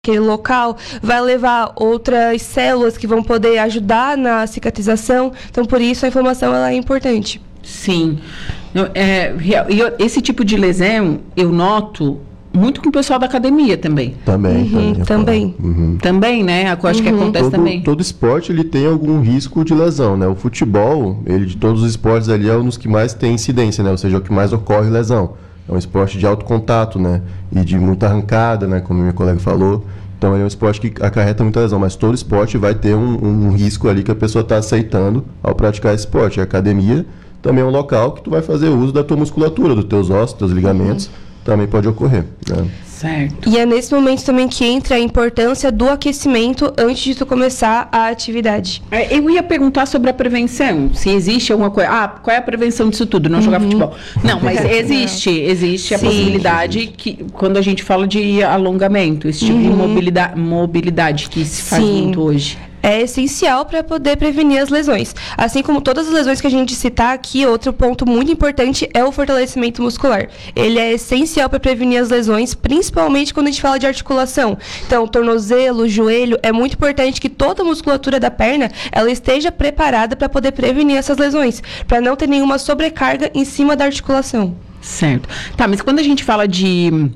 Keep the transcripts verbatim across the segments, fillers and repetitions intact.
aquele local, vai levar outras células que vão poder ajudar na cicatrização. Então, por isso, a inflamação ela é importante. Sim. É, esse tipo de lesão, eu noto muito com o pessoal da academia também. Também. Uhum, também. Uhum. Também, né? Eu acho uhum. que acontece todo, também. Todo esporte, ele tem algum risco de lesão, né? O futebol, ele de todos os esportes ali, é um dos que mais tem incidência, né? Ou seja, é o que mais ocorre lesão. É um esporte de alto contato, né? E de muita arrancada, né? Como meu colega falou. Então, ele é um esporte que acarreta muita lesão. Mas todo esporte vai ter um, um risco ali que a pessoa está aceitando ao praticar esse esporte. A academia também é um local que tu vai fazer uso da tua musculatura, dos teus ossos, dos teus ligamentos. Uhum. Também pode ocorrer, né? Certo. E é nesse momento também que entra a importância do aquecimento antes de tu começar a atividade. Eu ia perguntar sobre a prevenção, se existe alguma coisa. Ah, qual é a prevenção disso tudo? Não uhum. jogar futebol. Não, mas existe, existe a Sim. possibilidade que, quando a gente fala de alongamento, esse tipo uhum. de mobilidade, mobilidade que se faz Sim. muito hoje. É essencial para poder prevenir as lesões. Assim como todas as lesões que a gente citar aqui, outro ponto muito importante é o fortalecimento muscular. Ele é essencial para prevenir as lesões, principalmente quando a gente fala de articulação. Então, tornozelo, joelho, é muito importante que toda a musculatura da perna ela esteja preparada para poder prevenir essas lesões, para não ter nenhuma sobrecarga em cima da articulação. Certo. Tá, mas quando a gente fala de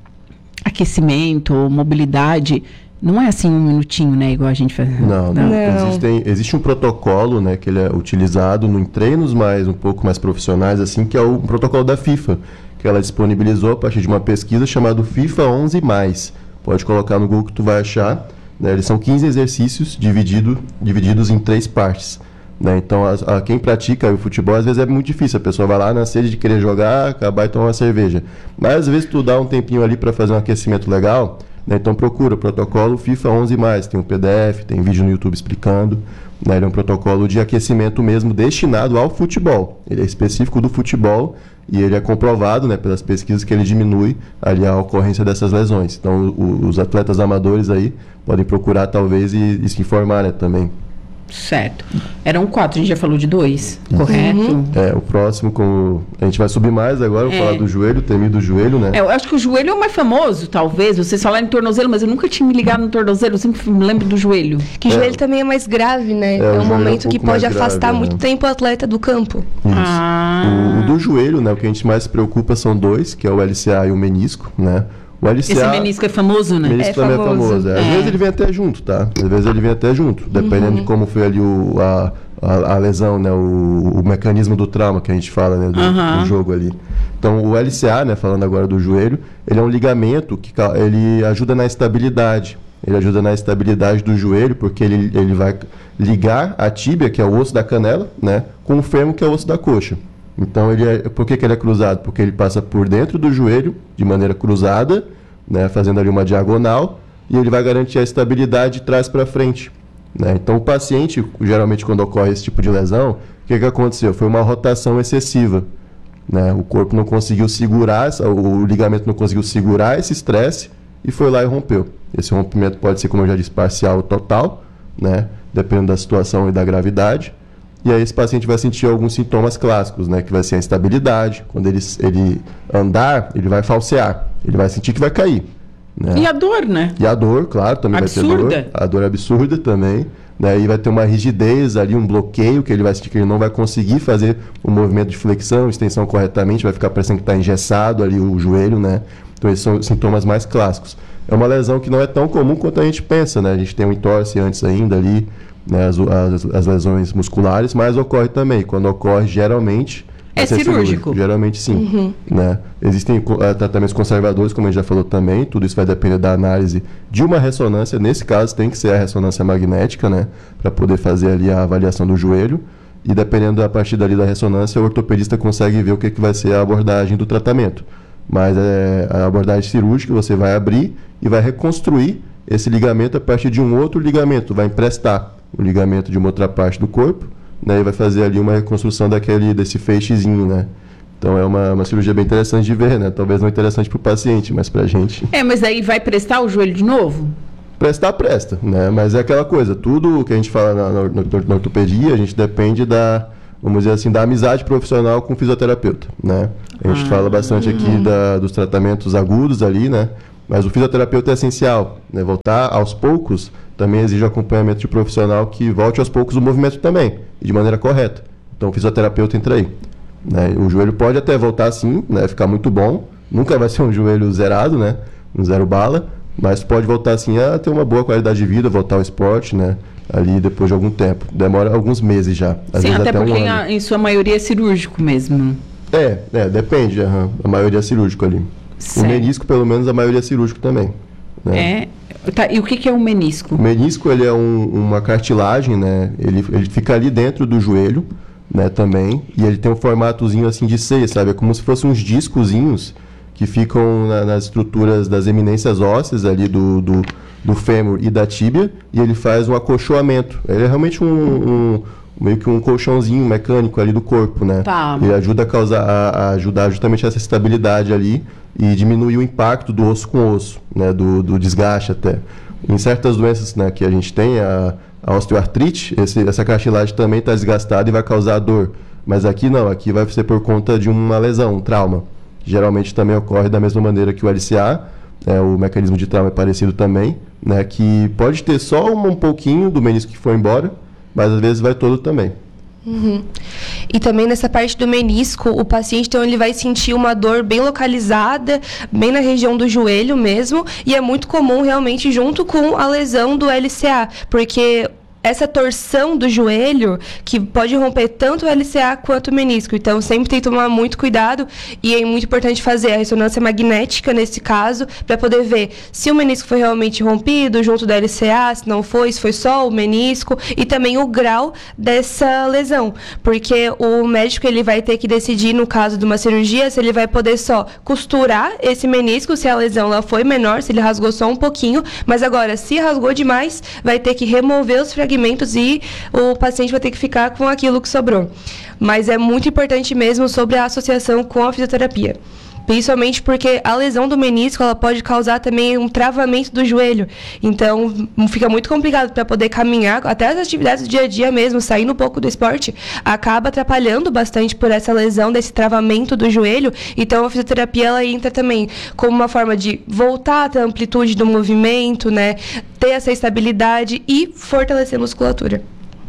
aquecimento, mobilidade... Não é assim um minutinho, né? Igual a gente faz. Não, não. não. Existem, existe um protocolo, né? Que ele é utilizado em treinos mais, um pouco mais profissionais, assim, que é o protocolo da FIFA, que ela disponibilizou a partir de uma pesquisa chamada FIFA onze mais. Pode colocar no Google que tu vai achar. Né? Eles são quinze exercícios dividido, divididos em três partes. Né? Então, a, a, quem pratica o futebol, às vezes é muito difícil. A pessoa vai lá na sede de querer jogar, acabar e tomar uma cerveja. Mas, às vezes, tu dá um tempinho ali para fazer um aquecimento legal... Né, então procura o protocolo FIFA onze mais, tem um P D F, tem vídeo no YouTube explicando, né, ele é um protocolo de aquecimento mesmo destinado ao futebol, ele é específico do futebol e ele é comprovado, né, pelas pesquisas que ele diminui ali a ocorrência dessas lesões. Então o, os atletas amadores aí podem procurar talvez e, e se informar, né, também. Certo. Eram quatro, a gente já falou de dois, uhum. correto? É, o próximo, como a gente vai subir mais agora, vou é. falar do joelho, temido joelho, né? É, eu acho que o joelho é o mais famoso, talvez. Vocês falaram em tornozelo, mas eu nunca tinha me ligado no tornozelo, eu sempre me lembro do joelho. Que o é. joelho também é mais grave, né? É, é um momento é um que pode afastar grave, muito né? tempo o atleta do campo. Isso. Ah. O, o do joelho, né? O que a gente mais se preocupa são dois, que é o L C A e o menisco, né? O L C A, esse menisco é famoso, né? O menisco é também famoso. é famoso. É. Às é. vezes ele vem até junto, tá? Às vezes ele vem até junto, dependendo uhum. de como foi ali o, a, a, a lesão, né? O, o mecanismo do trauma que a gente fala, né? Do, uhum. do jogo ali. Então, o L C A, né? Falando agora do joelho, ele é um ligamento que ele ajuda na estabilidade. Ele ajuda na estabilidade do joelho, porque ele, ele vai ligar a tíbia, que é o osso da canela, né? Com o fêmur, que é o osso da coxa. Então, ele é, por que, que ele é cruzado? Porque ele passa por dentro do joelho, de maneira cruzada, né, fazendo ali uma diagonal, e ele vai garantir a estabilidade de trás para frente. Né? Então, o paciente, geralmente, quando ocorre esse tipo de lesão, o que, que aconteceu? Foi uma rotação excessiva. Né? O corpo não conseguiu segurar, o ligamento não conseguiu segurar esse estresse e foi lá e rompeu. Esse rompimento pode ser, como eu já disse, parcial ou total, né? Dependendo da situação e da gravidade. E aí esse paciente vai sentir alguns sintomas clássicos, né? Que vai ser a instabilidade. Quando ele, ele andar, ele vai falsear. Ele vai sentir que vai cair. Né? E a dor, né? E a dor, claro, também absurda. vai ter dor. A dor é absurda também. Né? E vai ter uma rigidez ali, um bloqueio, que ele vai sentir que ele não vai conseguir fazer o movimento de flexão, extensão corretamente, vai ficar parecendo que está engessado ali o joelho, né? Então esses são os sintomas mais clássicos. É uma lesão que não é tão comum quanto a gente pensa, né? A gente tem um entorse antes ainda ali, né, as, as, as lesões musculares, mas ocorre também. Quando ocorre, geralmente... É cirúrgico. cirúrgico. Geralmente sim. Uhum. Né? Existem uh, tratamentos conservadores, como a gente já falou também. Tudo isso vai depender da análise de uma ressonância. Nesse caso, tem que ser a ressonância magnética, né? Para poder fazer ali a avaliação do joelho. E dependendo da partir dali da ressonância, o ortopedista consegue ver o que, que vai ser a abordagem do tratamento. Mas é, a abordagem cirúrgica, você vai abrir e vai reconstruir esse ligamento a partir de um outro ligamento. Vai emprestar o ligamento de uma outra parte do corpo, né, e vai fazer ali uma reconstrução daquele, desse feixezinho, né? Então é uma, uma cirurgia bem interessante de ver, né? Talvez não interessante para o paciente, mas para a gente... É, mas aí vai prestar o joelho de novo? Prestar, presta, né? Mas é aquela coisa, tudo que a gente fala na, na, na ortopedia, a gente depende da, vamos dizer assim, da amizade profissional com o fisioterapeuta, né? A gente ah, fala bastante aqui da, dos tratamentos agudos ali, né? Mas o fisioterapeuta é essencial, né? Voltar aos poucos também exige acompanhamento de profissional que volte aos poucos o movimento também, e de maneira correta. Então o fisioterapeuta entra aí. Né? O joelho pode até voltar sim, né? Ficar muito bom, nunca vai ser um joelho zerado, né? Um zero bala, mas pode voltar sim a ter uma boa qualidade de vida, voltar ao esporte, né? Ali depois de algum tempo. Demora alguns meses já. Às sim, vezes até, até porque um ano. A, em sua maioria é cirúrgico mesmo. É, é depende. Uhum. A maioria é cirúrgico ali. Certo. O menisco, pelo menos, a maioria é cirúrgico também. Né? É. Tá, e o que, que é um menisco? O menisco, ele é um, uma cartilagem, né? Ele, ele fica ali dentro do joelho, né, também. E ele tem um formatozinho assim de ceia, sabe? É como se fossem uns discozinhos que ficam na, nas estruturas das eminências ósseas ali do, do, do fêmur e da tíbia, e ele faz um acolchoamento. Ele é realmente um, um meio que um colchãozinho mecânico ali do corpo, né? Tá. Ele ajuda a causar, a, a ajudar justamente essa estabilidade ali e diminuir o impacto do osso com osso, né? Do, do desgaste até. Em certas doenças, né, que a gente tem, a, a osteoartrite, esse, essa cartilagem também está desgastada e vai causar dor. Mas aqui não, aqui vai ser por conta de uma lesão, um trauma. Geralmente também ocorre da mesma maneira que o L C A, é, o mecanismo de trauma é parecido também, né, que pode ter só um, um pouquinho do menisco que foi embora, mas às vezes vai todo também. Uhum. E também nessa parte do menisco, o paciente então ele vai sentir uma dor bem localizada, bem na região do joelho mesmo, e é muito comum realmente junto com a lesão do L C A, porque essa torção do joelho que pode romper tanto o L C A quanto o menisco. Então, sempre tem que tomar muito cuidado e é muito importante fazer a ressonância magnética nesse caso para poder ver se o menisco foi realmente rompido junto do L C A, se não foi, se foi só o menisco e também o grau dessa lesão. Porque o médico ele vai ter que decidir, no caso de uma cirurgia, se ele vai poder só costurar esse menisco, se a lesão lá foi menor, se ele rasgou só um pouquinho, mas agora, se rasgou demais, vai ter que remover os fragmentos e o paciente vai ter que ficar com aquilo que sobrou. Mas é muito importante mesmo sobre a associação com a fisioterapia. Principalmente porque a lesão do menisco ela pode causar também um travamento do joelho. Então, fica muito complicado para poder caminhar, até as atividades do dia a dia mesmo, saindo um pouco do esporte, acaba atrapalhando bastante por essa lesão, desse travamento do joelho. Então, a fisioterapia ela entra também como uma forma de voltar a ter a amplitude do movimento, né? Ter essa estabilidade e fortalecer a musculatura.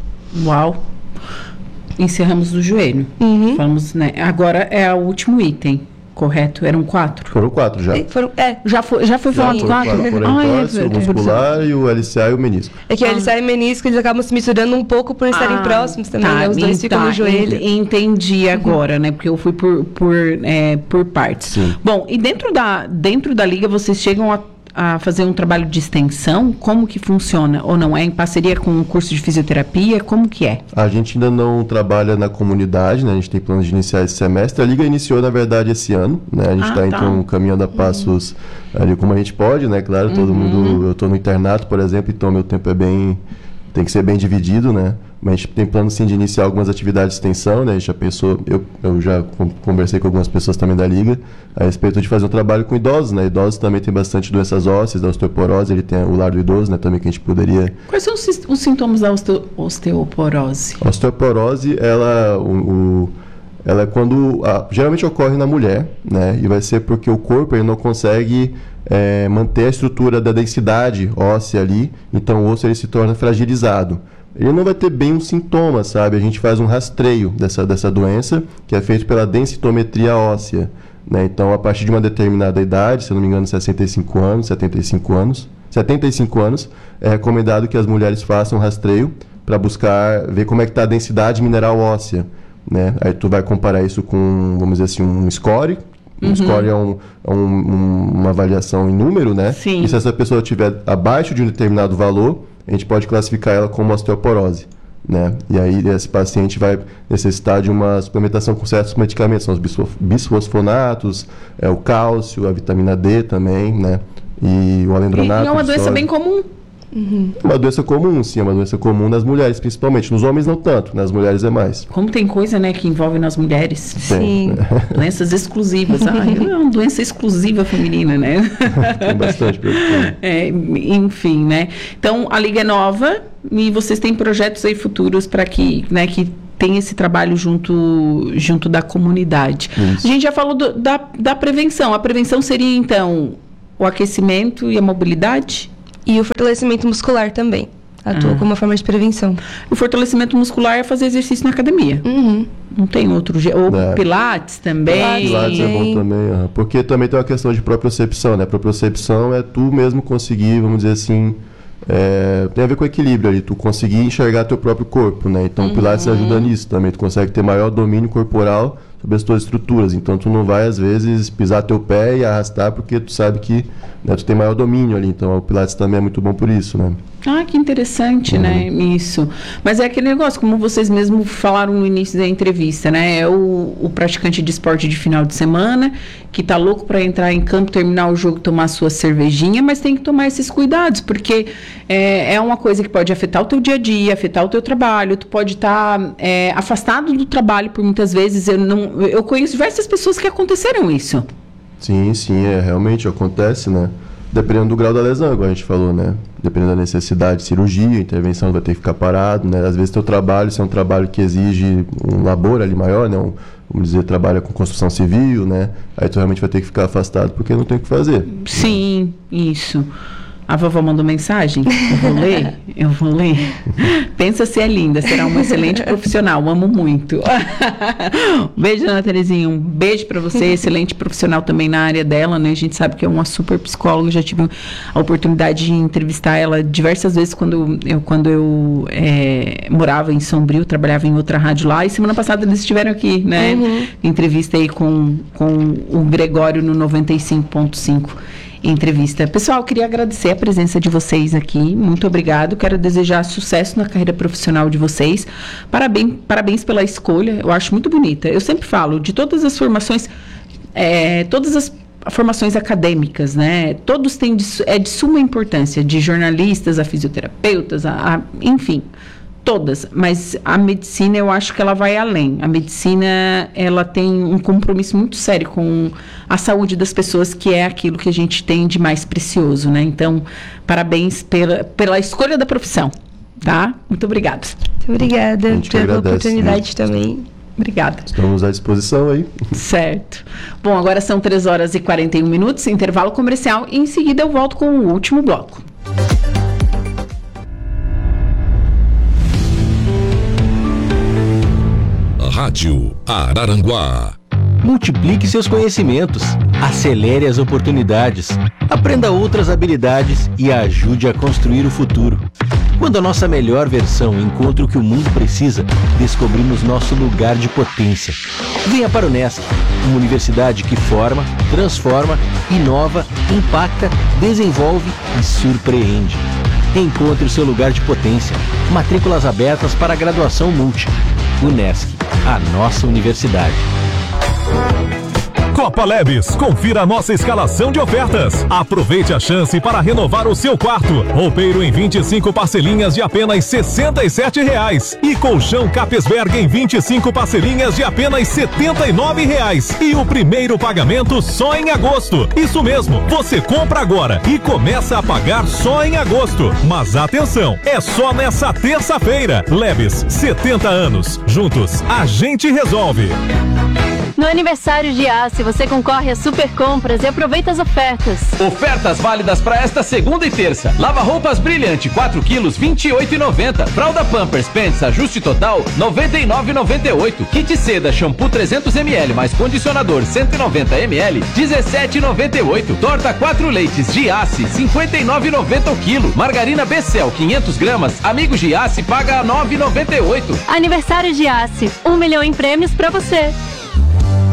Uau! Encerramos do joelho. Uhum. Falamos, né? Agora é o último item. Correto? Eram quatro? Foram quatro já. E foram, é. Já foi, já foi falado quatro? Foram Ah, entorse, é, o muscular e o L C A e o menisco. É que o L C A e o menisco eles acabam se misturando um pouco por estarem ah, próximos também, tá, né? Os dois tá, ficam no joelho. Entendi agora, né? Porque eu fui por, por, é, por partes. Sim. Bom, e dentro da, dentro da liga vocês chegam a, a fazer um trabalho de extensão? Como que funciona? Ou não? É em parceria com o curso de fisioterapia? Como que é? A gente ainda não trabalha na comunidade, né? A gente tem planos de iniciar esse semestre. A Liga iniciou, na verdade, esse ano, né? A gente está Ah, tá. então caminhando a passos uhum. ali como a gente pode, né? Claro, todo Uhum. mundo... Eu estou no internato, por exemplo, então meu tempo é bem... Tem que ser bem dividido, né? Mas a gente tem plano, sim, de iniciar algumas atividades de extensão, né? A gente já pensou... Eu, eu já conversei com algumas pessoas também da Liga a respeito de fazer um trabalho com idosos, né? Idosos também tem bastante doenças ósseas, da osteoporose, ele tem o lar do idoso, né? Também que a gente poderia... Quais são os, os sintomas da osteo, osteoporose? A osteoporose, ela, o, o, ela é quando... A, geralmente ocorre na mulher, né? E vai ser porque o corpo ele não consegue é, manter a estrutura da densidade óssea ali, então o osso ele se torna fragilizado. Ele não vai ter bem um sintoma, sabe? A gente faz um rastreio dessa, dessa doença, que é feito pela densitometria óssea, né? Então, a partir de uma determinada idade, se eu não me engano, sessenta e cinco anos, setenta e cinco anos, setenta e cinco anos, é recomendado que as mulheres façam um rastreio para buscar ver como é que está a densidade mineral óssea, né? Aí tu vai comparar isso com, vamos dizer assim, um score. Um uhum. score é, um, é um, um, uma avaliação em número, né? Sim. E se essa pessoa estiver abaixo de um determinado valor, a gente pode classificar ela como osteoporose, né? E aí esse paciente vai necessitar de uma suplementação com certos medicamentos, são os bisfosfonatos, é, o cálcio, a vitamina D também, né? E o alendronato. E é uma doença bem comum. Uhum. É uma doença comum, sim, é uma doença comum nas mulheres, principalmente. Nos homens não tanto, nas mulheres é mais. Como tem coisa, né, que envolve nas mulheres. Sim. Doenças exclusivas. Ah, é uma doença exclusiva feminina, né? Tem bastante. É, enfim, né? Então, a Liga é nova e vocês têm projetos aí futuros para que, né, que tem esse trabalho junto, junto da comunidade. Isso. A gente já falou do, da, da prevenção. A prevenção seria, então... o aquecimento e a mobilidade? E o fortalecimento muscular também. Atua ah. como uma forma de prevenção. O fortalecimento muscular é fazer exercício na academia. Uhum. Não tem outro jeito. Ou é. pilates também. Pilates é bom também. Uhum. Porque também tem uma questão de propriocepção, né? Propriocepção é tu mesmo conseguir, vamos dizer assim, é, tem a ver com equilíbrio ali. Tu conseguir enxergar teu próprio corpo, né? Então uhum. o pilates ajuda nisso também. Tu consegue ter maior domínio corporal sobre as tuas estruturas. Então tu não vai, às vezes, pisar teu pé e arrastar porque tu sabe que, né, tu tem maior domínio ali. Então o pilates também é muito bom por isso, né? Ah, que interessante, uhum. né, isso. Mas é aquele negócio, como vocês mesmos falaram no início da entrevista, né, é o, o praticante de esporte de final de semana, que tá louco para entrar em campo, terminar o jogo, tomar sua cervejinha, mas tem que tomar esses cuidados, porque é, é uma coisa que pode afetar o teu dia a dia, afetar o teu trabalho, tu pode estar tá, é, afastado do trabalho por muitas vezes. Eu, não, eu conheço diversas pessoas que aconteceram isso. Sim, sim, é, realmente acontece, né? Dependendo do grau da lesão, igual a gente falou, né? Dependendo da necessidade de cirurgia, intervenção, vai ter que ficar parado, né? Às vezes teu trabalho, se é um trabalho que exige um labor ali maior, né? Um, vamos dizer, trabalha com construção civil, né? Aí tu realmente vai ter que ficar afastado porque não tem o que fazer. Sim, isso. A vovó mandou mensagem? Eu vou ler? Eu vou ler. Pensa se é linda, será uma excelente profissional, amo muito. Um beijo, Ana Terezinha, um beijo pra você, excelente profissional também na área dela, né? A gente sabe que é uma super psicóloga, já tive a oportunidade de entrevistar ela diversas vezes quando eu, quando eu é, morava em Sombrio, trabalhava em outra rádio lá, e semana passada eles estiveram aqui, né? Uhum. Entrevista aí com, com o Gregório no noventa e cinco ponto cinco. Entrevista. Pessoal, queria agradecer a presença de vocês aqui, muito obrigado, quero desejar sucesso na carreira profissional de vocês, parabéns, parabéns pela escolha, eu acho muito bonita. Eu sempre falo, de todas as formações, é, todas as formações acadêmicas, né, todos têm, de, é de suma importância, de jornalistas a fisioterapeutas, a, a, enfim, todas, mas a medicina eu acho que ela vai além. A medicina, ela tem um compromisso muito sério com a saúde das pessoas, que é aquilo que a gente tem de mais precioso, né? Então, parabéns pela, pela escolha da profissão, tá? Muito obrigada. Muito obrigada pela agradece, oportunidade, né? Também. Obrigada. Estamos à disposição aí. Certo. Bom, agora são três horas e quarenta e um minutos, intervalo comercial, e em seguida eu volto com o último bloco. Rádio Araranguá. Multiplique seus conhecimentos, acelere as oportunidades, aprenda outras habilidades e ajude a construir o futuro. Quando a nossa melhor versão encontra o que o mundo precisa, descobrimos nosso lugar de potência. Venha para o Unesc, uma universidade que forma, transforma, inova, impacta, desenvolve e surpreende. Encontre o seu lugar de potência. Matrículas abertas para a graduação multi. Unesc, a nossa universidade. Copa Lebes, confira a nossa escalação de ofertas. Aproveite a chance para renovar o seu quarto. Roupeiro em vinte e cinco parcelinhas de apenas sessenta e sete reais. E colchão Capesberg em vinte e cinco parcelinhas de apenas setenta e nove reais. E o primeiro pagamento só em agosto. Isso mesmo, você compra agora e começa a pagar só em agosto. Mas atenção, é só nessa terça-feira. Lebes, setenta anos. Juntos, a gente resolve. No aniversário de Ace, você concorre a super compras e aproveita as ofertas. Ofertas válidas para esta segunda e terça. Lava roupas Brilhante, quatro quilos, vinte e oito reais e noventa centavos. Fralda Pampers Pants Ajuste Total, noventa e nove reais e noventa e oito centavos. Kit Seda Shampoo trezentos mililitros mais condicionador cento e noventa mililitros, dezessete reais e noventa e oito centavos. Torta quatro leites de Ace, cinquenta e nove reais e noventa centavos o quilo. Margarina Becel, quinhentas gramas. Amigos de Ace paga nove reais e noventa e oito centavos. Aniversário de Ace, um milhão em prêmios para você.